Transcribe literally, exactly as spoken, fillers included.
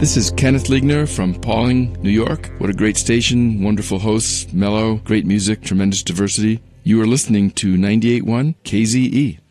This is Kenneth Ligner from Pawling, New York. What a great station, wonderful hosts, mellow, great music, tremendous diversity. You are listening to ninety-eight point one K Z E.